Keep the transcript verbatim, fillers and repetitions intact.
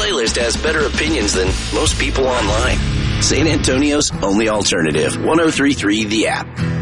playlist has better opinions than most people online. San Antonio's only alternative. ten thirty-three The App.